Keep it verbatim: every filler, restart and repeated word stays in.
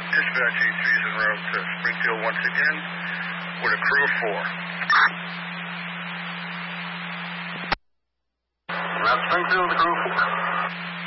Dispatch eight three's en route to Springfield once again with a crew of four. That's Springfield, the crew of four.